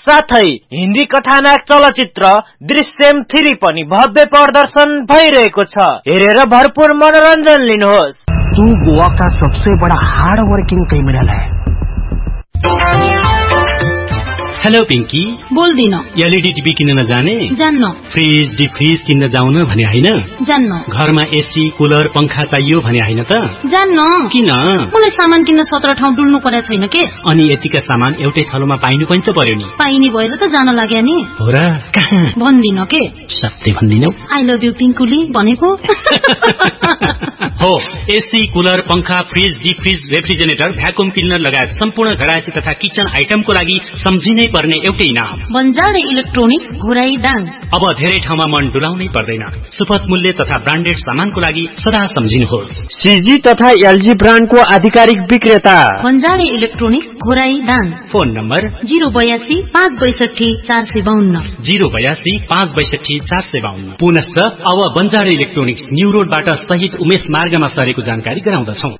साथै हिन्दी कथानक चलचित्र दृश्यम 3 पनि भव्य प्रदर्शन भइरहेको छ। हेरेर भरपूर मनोरञ्जन लिनुहोस्। तू गोवा का सबसे बड़ा हार्ड वर्किंग क्रिमिनल है। हेलो पिंकी, बोल्दिन। एलईडी टिभी किन्न जाने? जान्न। फ्रिज डिफ्रिज किन्न जाउन भने हैन? जान्न। घरमा एसी कुलर पंखा चाहियो भने हैन त? जान्न। किन? मलाई सामान किन्न 17 ठाउँ डुल्नु पर्या छैन के? अनि यतिका सामान एउटै थलोमा पाइनु पनि त पर्यो नि। पाइने भएर त जान लाग्या नि। हो र? कहाँ? भन्दिन के? सत्य भन्दिनौ? आई लभ यु पिंकुली भनेको। हो, एसी कुलर पंखा फ्रिज डिफ्रिज रेफ्रिजरेटर भ्याकुम क्लिनर लगायत सम्पूर्ण घरायसी तथा किचन आइटमको लागि सम्झिनै पर्ने एउटै नाम बन्जारे इलेक्ट्रोनिक घोराई दाङ। अब धेरै ठाउँमा मन डुलाउनै पर्दैन। सुपथ मूल्य तथा ब्रान्डेड सामानको लागि सदा सम्झिनुहोस्। सीजी तथा एलजी ब्रान्डको आधिकारिक विक्रेता बन्जारे electronic Ghorahi Dang. Phone number 082 562 452 082 562 452। पुनश्च अब बन्जारे इलेक्ट्रोनिक्स न्यू रोडबाट शहीद उमेश मार्गमा सरेको जानकारी गराउँदछौं।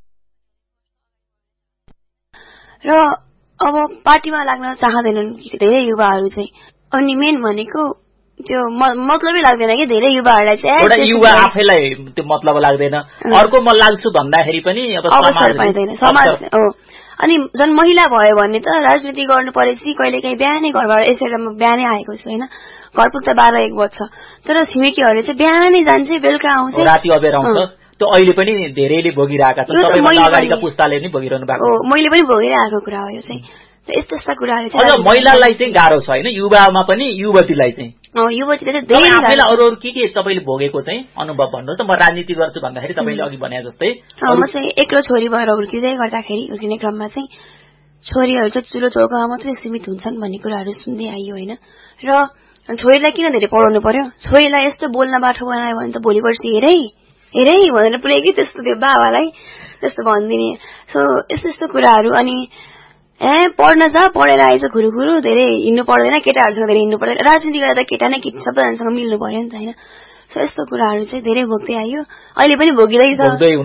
र अब पार्टीमा लाग्न चाहँदैनन् धेरै युवाहरू चाहिँ। अनि मेन भनेको त्यो मतलबै लाग्दैन कि धेरै युवाहरूलाई चाहिँ। एउटा युवा आफैलाई त्यो मतलब लाग्दैन, अर्को म लाग्छु भन्दाखेरि पनि अब अवसर पाइँदैन समाज हो। अनि जन महिला भयो भने त राजनीति गर्नु परेपछि कहिलेकाहीँ बिहानै घरबाट यसरी म बिहानै आएको छु होइन, घर पुग्दा 12-1 बज्छ। तर छिमेकीहरूले चाहिँ बिहानै जान्छ बेलुका आउँछ राति अबेर आउँछ। त्यो अहिले पनि धेरैले भोगिरहेका छन्, सबैभन्दा अगाडिका पुस्ताले पनि भोगिरहनु भएको हो। मैले पनि भोगिरहेको कुरा हो यो चाहिँ। यस्ता यस्ता कुराहरू चाहिँ महिलालाई चाहिँ गाह्रो छ होइन, युवामा पनि युवतीलाई चाहिँ। युवतीले चाहिँ धेरै आफैलाई अरू के तपाईले भोगेको चाहिँ अनुभव भन्नुहोस् त। म राजनीति गर्छु भन्दाखेरि तपाईले अघि भने जस्तै म चाहिँ एक्लो छोरी भएर हुर्किँदै गर्दाखेरि हुर्किने क्रममा चाहिँ छोरीहरू चाहिँ चुलो चौकामा मात्रै सीमित हुन्छन् भन्ने कुराहरू सुन्दै आइयो होइन। र छोरीलाई किन धेरै पढाउनु पर्यो, छोरीलाई यस्तो बोल्न बाठो बनायो भने त भोलि पर्सि हेरै भनेर पुरै कि त्यस्तो त्यो बाबालाई त्यस्तो भनिदिने। सो यस्तो यस्तो कुराहरू। अनि पढ्न जा, पढेर आएछ खुरुखुरु, धेरै हिँड्नु पर्दैन, केटाहरूसँग धेरै हिँड्नु पर्दैन, राजनीति गर्दा केटा नै सबैजनासँग मिल्नु पर्यो नि त होइन। सो यस्तो कुराहरू चाहिँ धेरै भोग्दै आइयो, अहिले पनि भोगिँदैछ।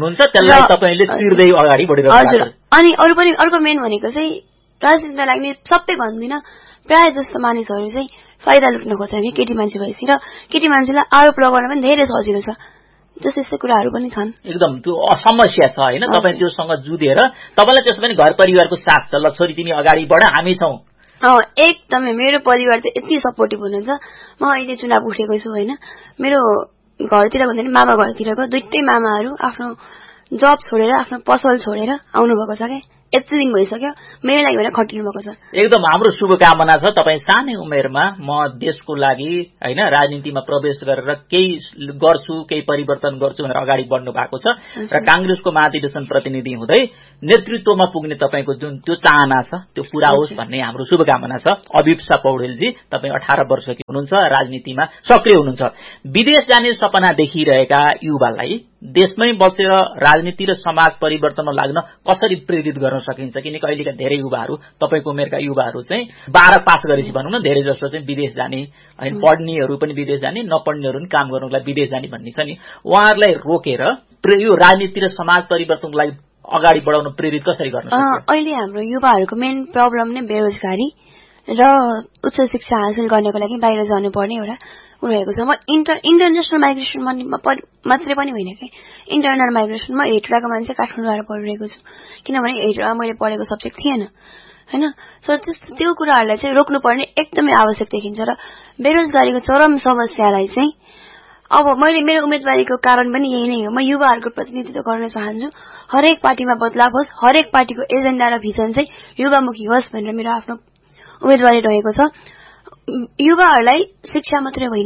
हजुर। अनि अर्को मेन भनेको चाहिँ राजनीतिमा लाग्ने सबै भन्दिनँ, प्रायः जस्तो मानिसहरू चाहिँ फाइदा लुट्न खोज्छन् कि केटी मान्छे भएपछि। र केटी मान्छेलाई आरोप लगाउन पनि धेरै सजिलो छ। त्यस्तो यस्तो कुराहरू पनि छन्। एकदम त्यो समस्या छ होइन। तपाईँ त्योसँग जुधेर तपाईँलाई त्यसो पनि घर परिवारको साथ छ, ल छोरी तिमी अगाडि बढ हामी छौँ। एकदमै मेरो परिवार चाहिँ यति सपोर्टिभ हुनुहुन्छ। म अहिले चुनाव उठेको छु होइन, मेरो घरतिर भन्दा पनि मामा घरतिरको दुइटै मामाहरू आफ्नो जब छोडेर आफ्नो पसल छोडेर आउनुभएको छ क्या। यति दिन भइसक्यो मेरो लागि भनेर खटिनु भएको छ। एकदम हाम्रो शुभकामना छ। तपाईँ सानै उमेरमा म देशको लागि होइन राजनीतिमा प्रवेश गरेर केही गर्छु, केही परिवर्तन गर्छु भनेर अगाडि बढ्नु भएको छ। र कांग्रेसको महाधिवेशन प्रतिनिधि हुँदै नेतृत्वमा पुग्ने तपाईको जुन त्यो चाहना छ त्यो पूरा होस् भन्ने हाम्रो शुभकामना छ। अभिप्सा पौडेलजी, तपाईँ 18 वर्षकी हुनुहुन्छ, राजनीतिमा सक्रिय हुनुहुन्छ। विदेश जाने सपना देखिरहेका युवालाई देशमै बसेर राजनीति र समाज परिवर्तनमा लाग्न कसरी प्रेरित गर्न सकिन्छ? किनकि अहिलेका धेरै युवाहरू, तपाईको उमेरका युवाहरू चाहिँ 12 पास गरेपछि भनौँ न धेरै जसो चाहिँ विदेश जाने, होइन पढ्नेहरू पनि विदेश जाने, नपढ्नेहरू पनि काम गर्नुलाई विदेश जाने भन्ने छ नि। उहाँहरूलाई रोकेर यो राजनीति र समाज परिवर्तनको लागि अगाडि बढाउन प्रेरित कसरी गर्न सक्छ? अहिले हाम्रो युवाहरूको मेन प्रब्लम नै बेरोजगारी र उच्च शिक्षा हासिल गर्नको लागि बाहिर जानुपर्ने एउटा रहेको छ। म इन्टरनेसनल माइग्रेसन मात्रै पनि होइन कि इन्टरनल माइग्रेसन। म हेटुवाको मान्छे काठमाडौँ आएर पढिरहेको छु, किनभने हेटुवा मैले पढेको सब्जेक्ट थिएन होइन। सो त्यो कुराहरूलाई चाहिँ रोक्नुपर्ने एकदमै आवश्यक देखिन्छ। र बेरोजगारीको चरम समस्यालाई चाहिँ अब मेरो उम्मेदवारीको कारण पनि यही नै हो। म युवाहरूको प्रतिनिधित्व गर्न चाहन्छु। हरेक पार्टीमा बदलाव होस्, हरेक पार्टीको एजेन्डा र भिजन चाहिँ युवामुखी होस् भनेर मेरो आफ्नो उम्मेदवारी रहेको छ। युवाहरूलाई शिक्षा मात्रै होइन,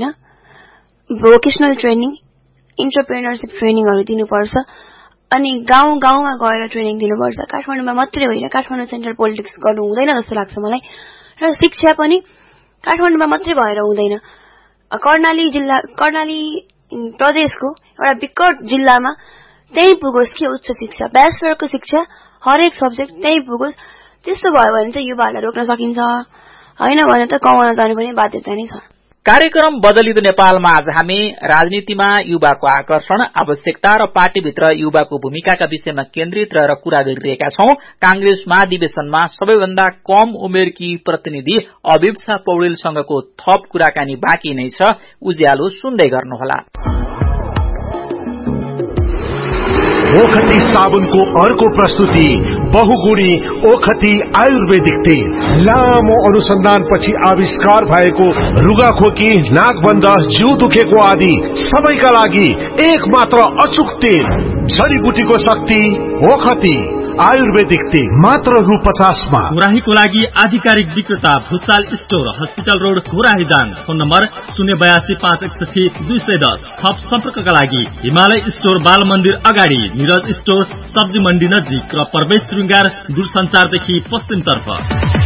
भोकेसनल ट्रेनिङ, इन्टरप्रेन्योरशिप ट्रेनिङहरू दिनुपर्छ। अनि गाउँ गाउँमा गएर ट्रेनिङ दिनुपर्छ। काठमाडौँमा मात्रै होइन, काठमाडौँ सेन्ट्रल पोलिटिक्स गर्नु हुँदैन जस्तो लाग्छ मलाई। र शिक्षा पनि काठमाडौँमा मात्रै भएर हुँदैन। कर्णाली प्रदेशको एउटा विकट जिल्लामा त्यही पुगोस् कि उच्च शिक्षा, ब्याचलरको शिक्षा हरेक सब्जेक्ट त्यही पुगोस्। त्यस्तो भयो भने चाहिँ युवाहरूलाई रोक्न सकिन्छ, होइन भने त कमाउन जानुपर्ने बाध्यता नै छ। कार्यक्रम बदलिदो नेपालमा आज हामी राजनीतिमा युवाको आकर्षण, आवश्यकता र पार्टीभित्र युवाको भूमिकाका विषयमा केन्द्रित रहेर कुरा गरिरहेका छौं। कांग्रेस महाधिवेशनमा सबैभन्दा कम उमेरकी प्रतिनिधि अभिप्सा पौडेलसँगको थप कुराकानी बाँकी नै छ। उज्यालो सुन्दै गर्नुहोला। ओखती साबुनको अर्को प्रस्तुति बहुगुणी ओखती आयुर्वेदिक तेल। लामो अनुसन्धानपछि आविष्कार भएको रुगाखोकी, नाकबन्द, जिउ दुखेको आदि सबैका लागि एक मात्र अचूक तेल। जडीबुटीको शक्ति ओखती आयुर्वेदिक तेल मात्र ₹50 मा। घुराहीको लागि आधिकारिक विक्रेता Bhusal store, hospital road, घुराही Dang. Phone number 0825161 थप सम्पर्कका लागि हिमालय स्टोर, बाल मन्दिर अगाडि, निरज स्टोर, सब्जी मण्डी नजिक र प्रवेश श्रृंगार दूरसञ्चारदेखि पश्चिमतर्फ।